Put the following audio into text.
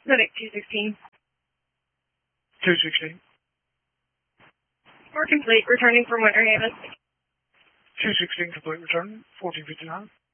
Medic 216. 216. More complete, returning from Winter Haven. 216 complete return, 1459.